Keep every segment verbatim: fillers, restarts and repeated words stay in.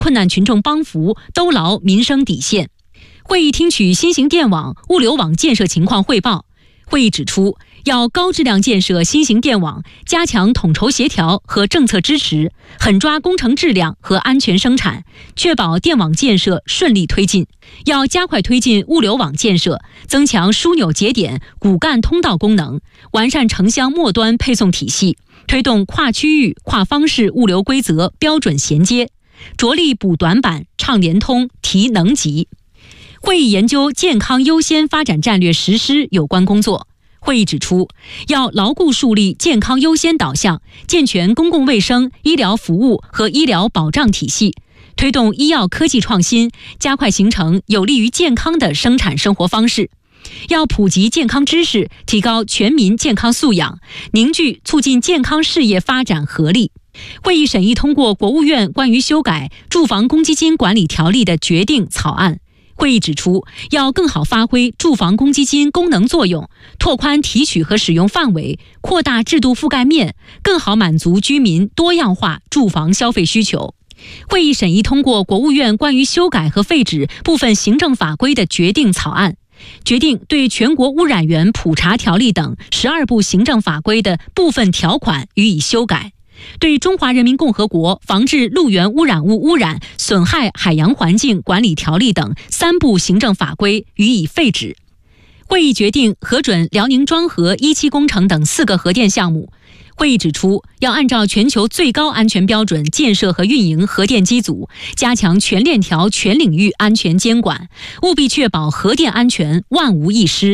困难群众帮扶，兜牢民生底线。会议听取新型电网、物流网建设情况汇报。会议指出，要高质量建设新型电网，加强统筹协调和政策支持，狠抓工程质量和安全生产，确保电网建设顺利推进。要加快推进物流网建设，增强枢纽节点、骨干通道功能，完善城乡末端配送体系，推动跨区域、跨方式物流规则标准衔接，着力补短板、畅联通、提能级。会议研究健康优先发展战略实施有关工作。会议指出，要牢固树立健康优先导向，健全公共卫生、医疗服务和医疗保障体系，推动医药科技创新，加快形成有利于健康的生产生活方式。要普及健康知识，提高全民健康素养，凝聚促进健康事业发展合力。会议审议通过国务院关于修改住房公积金管理条例的决定草案。会议指出，要更好发挥住房公积金功能作用，拓宽提取和使用范围，扩大制度覆盖面，更好满足居民多样化住房消费需求。会议审议通过国务院关于修改和废止部分行政法规的决定草案，决定对全国污染源普查条例等十二部行政法规的部分条款予以修改，对中华人民共和国防治陆源污染物污染损害海洋环境管理条例等三部行政法规予以废止。会议决定核准辽宁庄河一期工程等四个核电项目。会议指出，要按照全球最高安全标准建设和运营核电机组，加强全链条全领域安全监管，务必确保核电安全万无一失。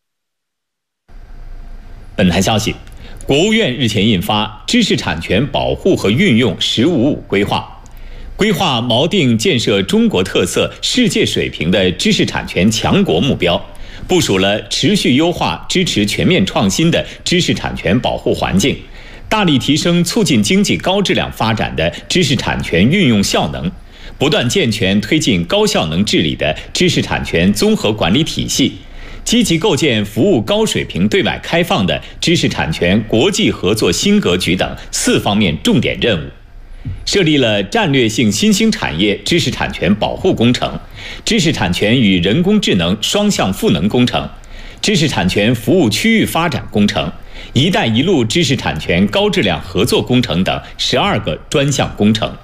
本台消息，国务院日前印发《知识产权保护和运用“十五五”规划》，规划锚定建设中国特色、世界水平的知识产权强国目标，部署了持续优化支持全面创新的知识产权保护环境，大力提升促进经济高质量发展的知识产权运用效能，不断健全推进高效能治理的知识产权综合管理体系，积极构建服务高水平对外开放的知识产权国际合作新格局等四方面重点任务，设立了战略性新兴产业知识产权保护工程、知识产权与人工智能双向赋能工程、知识产权服务区域发展工程、一带一路知识产权高质量合作工程等十二个专项工程。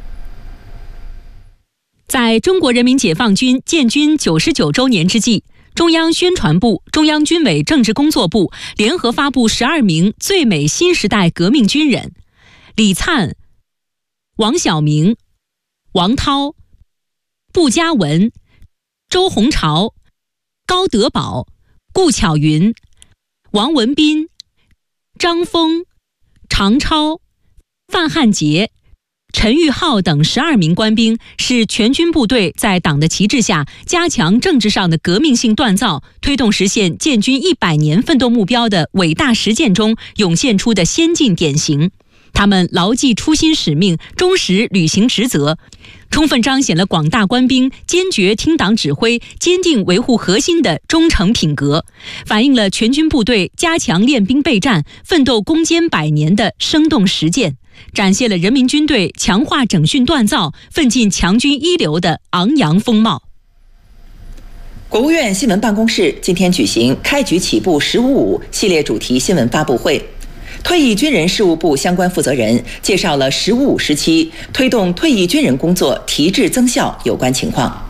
在中国人民解放军建军九十九周年之际，中央宣传部、中央军委政治工作部联合发布十二名最美新时代革命军人：李灿、王晓明、王涛、步佳文、周鸿潮、高德宝、顾巧云、王文斌、张峰、常超、范汉杰、陈玉浩等十二名官兵，是全军部队在党的旗帜下加强政治上的革命性锻造，推动实现建军一百年奋斗目标的伟大实践中涌现出的先进典型。他们牢记初心使命，忠实履行职责，充分彰显了广大官兵坚决听党指挥、坚定维护核心的忠诚品格，反映了全军部队加强练兵备战、奋斗攻坚百年的生动实践，展现了人民军队强化整训锻造、奋进强军一流的昂扬风貌。 国务院新闻办公室今天举行开局起步十五五系列主题新闻发布会，退役军人事务部相关负责人介绍了十五五时期推动退役军人工作提质增效有关情况。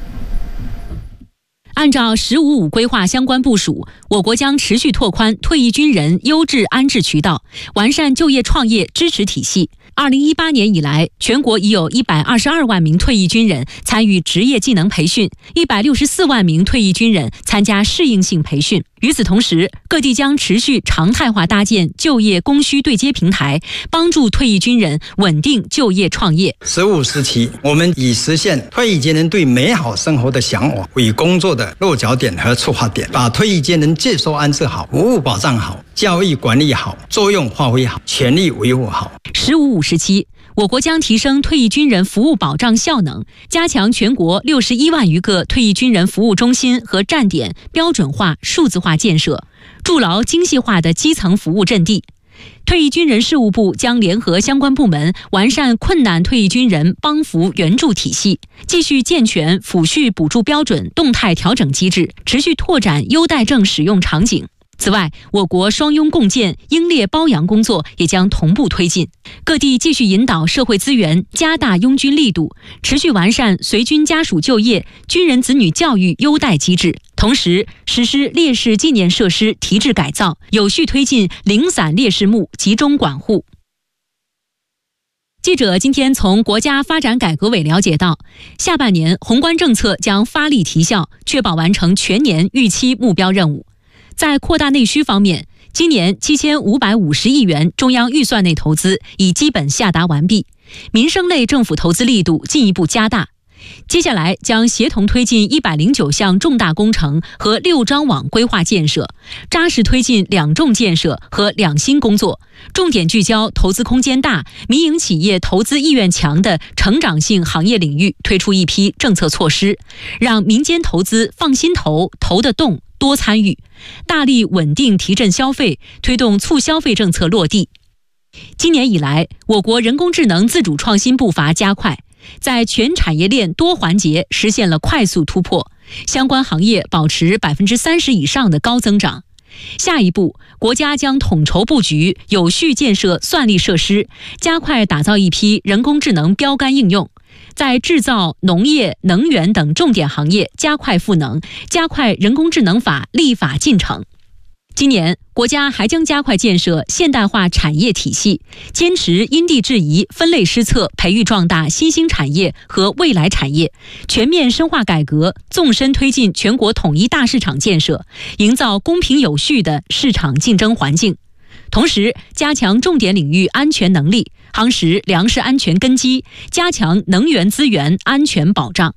按照十五五规划相关部署，我国将持续拓宽退役军人优质安置渠道，完善就业创业支持体系。二零一八年以来，全国已有一百二十二万名退役军人参与职业技能培训，一百六十四万名退役军人参加适应性培训。与此同时，各地将持续常态化搭建就业供需对接平台，帮助退役军人稳定就业创业。 十五时期，我们以实现退役军人对美好生活的向往为工作的落脚点和出发点，把退役军人接受安置好、服务保障好、教育管理好、作用发挥好、权利维护好。 十五五时期，我国将提升退役军人服务保障效能，加强全国六十一万余个退役军人服务中心和站点标准化、数字化建设，筑牢精细化的基层服务阵地。 退役军人事务部将联合相关部门完善困难退役军人帮扶援助体系，继续健全抚恤补助标准动态调整机制，持续拓展优待证使用场景。此外，我国双拥共建、英烈褒扬工作也将同步推进，各地继续引导社会资源，加大拥军力度，持续完善随军家属就业、军人子女教育优待机制，同时实施烈士纪念设施提质改造，有序推进零散烈士墓集中管护。记者今天从国家发展改革委了解到，下半年宏观政策将发力提效，确保完成全年预期目标任务。在扩大内需方面，今年七千五百五十亿元中央预算内投资已基本下达完毕，民生类政府投资力度进一步加大。接下来将协同推进一百零九项重大工程和六张网规划建设，扎实推进两重建设和两新工作，重点聚焦投资空间大、民营企业投资意愿强的成长性行业领域，推出一批政策措施，让民间投资放心投、投得动、多参与，大力稳定提振消费，推动促消费政策落地。今年以来，我国人工智能自主创新步伐加快，在全产业链多环节实现了快速突破，相关行业保持百分之三十以上的高增长。下一步，国家将统筹布局，有序建设算力设施，加快打造一批人工智能标杆应用，在制造、农业、能源等重点行业加快赋能，加快人工智能法立法进程。今年，国家还将加快建设现代化产业体系，坚持因地制宜、分类施策，培育壮大新兴产业和未来产业，全面深化改革，纵深推进全国统一大市场建设，营造公平有序的市场竞争环境。同时，加强重点领域安全能力，夯实粮食安全根基，加强能源资源安全保障。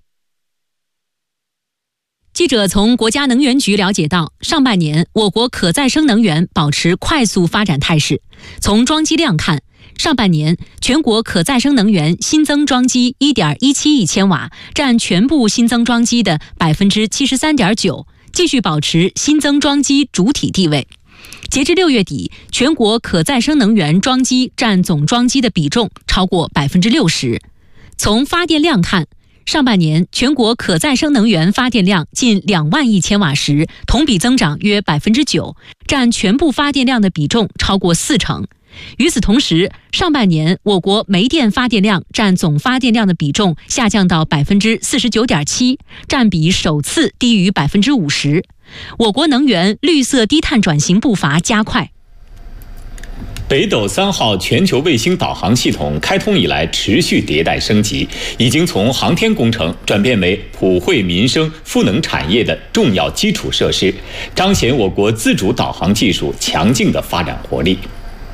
记者从国家能源局了解到，上半年我国可再生能源保持快速发展态势。从装机量看，上半年全国可再生能源新增装机 一点一七亿千瓦，占全部新增装机的 百分之七十三点九， 继续保持新增装机主体地位。截至六月底，全国可再生能源装机占总装机的比重超过 百分之六十。 从发电量看，上半年全国可再生能源发电量近两万亿千瓦时，同比增长约 百分之九， 占全部发电量的比重超过四成。与此同时，上半年我国煤电发电量占总发电量的比重下降到 百分之四十九点七， 占比首次低于 百分之五十。 我国能源绿色低碳转型步伐加快。 北斗三号全球卫星导航系统开通以来持续迭代升级，已经从航天工程转变为普惠民生、赋能产业的重要基础设施，彰显我国自主导航技术强劲的发展活力。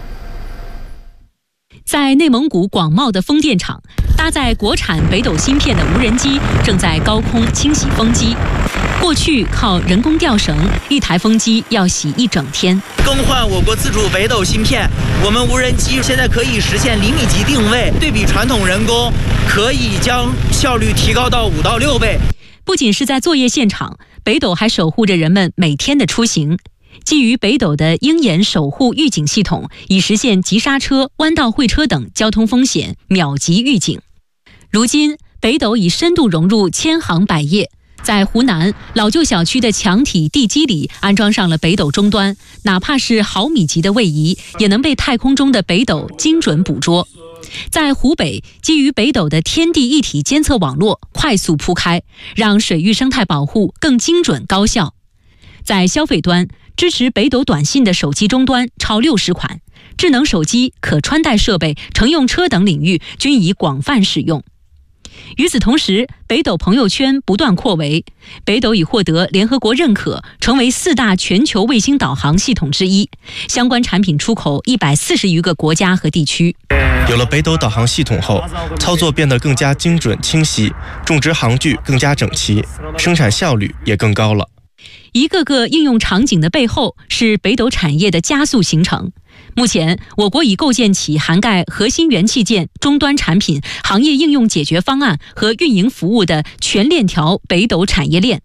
在内蒙古广袤的风电场，搭载国产北斗芯片的无人机正在高空清洗风机。过去靠人工吊绳，一台风机要洗一整天。 更换我国自主北斗芯片，我们无人机现在可以实现厘米级定位，对比传统人工，可以将效率提高到五到六倍。 不仅是在作业现场，北斗还守护着人们每天的出行。基于北斗的鹰眼守护预警系统，以实现急刹车、弯道会车等交通风险秒级预警。如今，北斗已深度融入千行百业。在湖南老旧小区的墙体地基里安装上了北斗终端，哪怕是毫米级的位移，也能被太空中的北斗精准捕捉。在湖北，基于北斗的天地一体监测网络快速铺开，让水域生态保护更精准高效。在消费端，支持北斗短信的手机终端超六十款，智能手机、可穿戴设备、乘用车等领域均已广泛使用。与此同时，北斗朋友圈不断扩围，北斗已获得联合国认可，成为四大全球卫星导航系统之一，相关产品出口一百四十余个国家和地区。 有了北斗导航系统后，操作变得更加精准清晰，种植航距更加整齐，生产效率也更高了。 一个个应用场景的背后，是北斗产业的加速形成。目前，我国已构建起涵盖核心元器件、终端产品、行业应用解决方案和运营服务的全链条北斗产业链。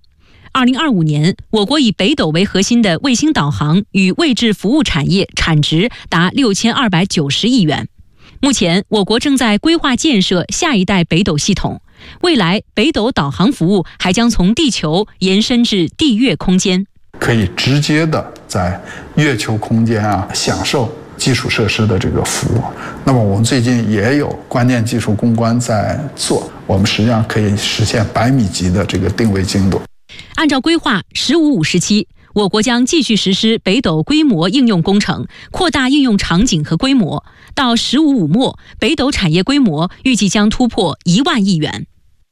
二零二五年，我国以北斗为核心的卫星导航与位置服务产业产值达六千二百九十亿元。目前，我国正在规划建设下一代北斗系统，未来北斗导航服务还将从地球延伸至地月空间， 可以直接的在月球空间啊享受基础设施的这个服务。那么我们最近也有关键技术攻关在做，我们实际上可以实现百米级的这个定位精度。 按照规划，十五五时期，我国将继续实施北斗规模应用工程，扩大应用场景和规模。到十五五末，北斗产业规模预计将突破一万亿元。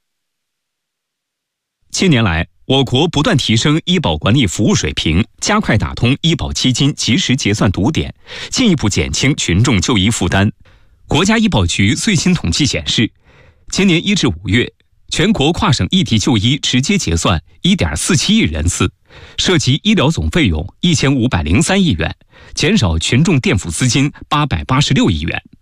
近年来，我国不断提升医保管理服务水平，加快打通医保基金及时结算堵点，进一步减轻群众就医负担。国家医保局最新统计显示，今年一至五月，全国跨省异地就医直接结算 一点四七亿人次，涉及医疗总费用一千五百零三亿元，减少群众垫付资金八百八十六亿元。